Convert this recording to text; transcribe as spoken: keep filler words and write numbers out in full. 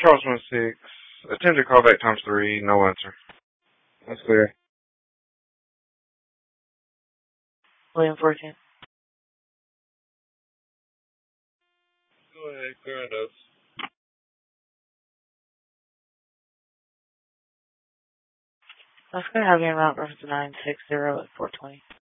Charles one six. Attempted callback times three. No answer. That's clear. William fourteen. Go ahead. Clear those. Let's go have you in Mount Reference nine six zero at four twenty.